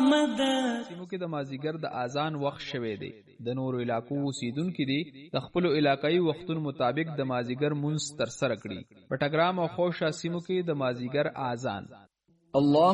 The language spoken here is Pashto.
مدد. سیمو کې د مازیګر د اذان وخت شوه دی. د نورو علاقو اوسیدونکو دي د خپل علاقايي وختونو مطابق د مازیګر منځ تر سره کړي. په ټګرام او خوشا سیمو کې د مازیګر اذان. الله